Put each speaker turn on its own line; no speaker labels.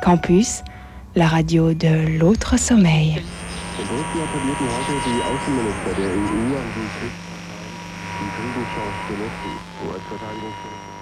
Campus, la radio de l'autre sommeil.
In Brüssel appellierten heute die Außenminister der EU an die Kriegsparteien, die Friedenschance zu nutzen. US-Verteidigungsminister